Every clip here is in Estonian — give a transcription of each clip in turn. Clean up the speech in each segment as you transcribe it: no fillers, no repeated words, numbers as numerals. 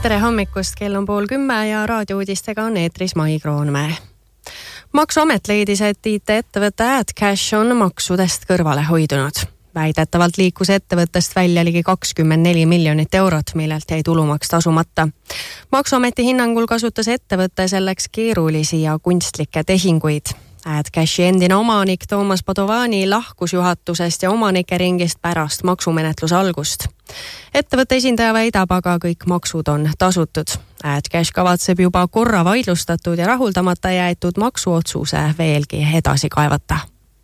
Tere hommikust, kell on 9:30 ja raadiouudistega on eetris Mai Kroonmäe. Maksuamet leidis, et IT-ettevõtte AdCash on maksudest kõrvale hoidunud. Väidetavalt liikus ettevõttest välja ligi 24 miljonit eurot, millelt jäi tulumaks tasumata. Maksuameti hinnangul kasutas ettevõtte selleks keerulisi ja kunstlikke tehinguid. AdCashi endine omanik Toomas Padovani lahkus juhatusest ja omanike ringist pärast maksumenetluse algust. Ettevõtte esindaja väidab, aga kõik maksud on tasutud. AdCash kavatseb juba korra vaidlustatud ja rahuldamata jäetud maksuotsuse veelgi edasi kaevata.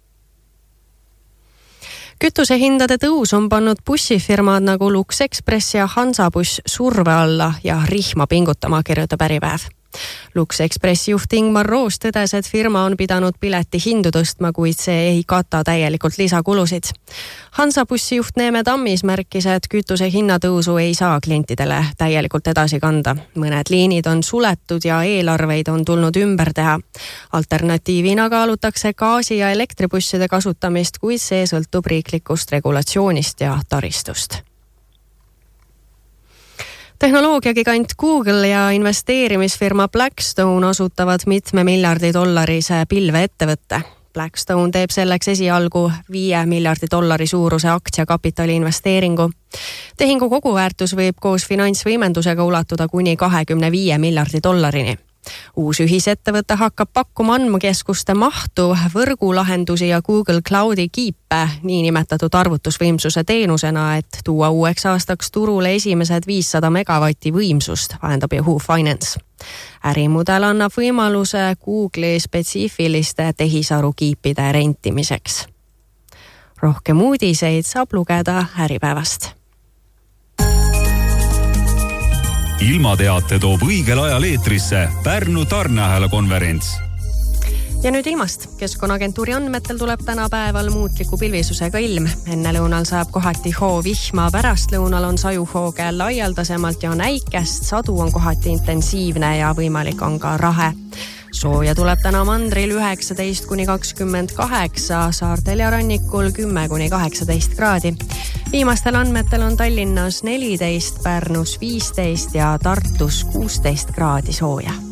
Kütusehindade tõus on pannud bussifirmad nagu Lux Express ja Hansabuss surve alla ja rihma pingutama, kirjutab Äripäev. Lux Expressi juht Ingmar Roos tõdes, et firma on pidanud pileti hindu tõstma, kuid see ei kata täielikult lisakulusid. Hansabussi juht Neeme Tammis märkis, et kütuse hinnatõusu ei saa klientidele täielikult edasi kanda. Mõned liinid on suletud ja eelarveid on tulnud ümber teha. Alternatiivina kaalutakse gaasi- ja elektribusside kasutamist, kuid see sõltub riiklikust regulatsioonist ja taristust. Tehnoloogiagigant Google ja investeerimisfirma Blackstone asutavad $1 miljardi pilveettevõtte. Blackstone teeb selleks esialgu $5 miljardi suuruse aktsiakapitali investeeringu. Tehingu koguväärtus võib koos finantsvõimendusega ulatuda kuni $25 miljardi. Uus ühisettevõte hakkab pakkuma andmekeskuste mahtu, võrgulahendusi ja Google Cloudi kiipe niinimetatud arvutusvõimsuse teenusena, et tuua uueks aastaks turule esimesed 500 megavatti võimsust, vahendab Yahoo Finance. Ärimudel annab võimaluse Google'i spetsiifiliste tehisaru kiipide rentimiseks. Rohkem uudiseid saab lugeda Äripäevast. Ilmateate toob õigel ajal eetrisse Pärnu tarneahela konverents. Ja nüüd ilmast. Keskkonnaagentuuri andmetel tuleb tänapäeval muutliku pilvisusega ilm. Enne lõunal saab kohati hoovihma, pärast lõunal on sajuhooge laialdasemalt ja näikest, sadu on kohati intensiivne ja võimalik on ka rahe. Sooja tuleb täna mandril 19–28, saartel ja rannikul 10–18 kraadi. Viimastel andmetel on Tallinnas 14, Pärnus 15 ja Tartus 16 kraadi sooja.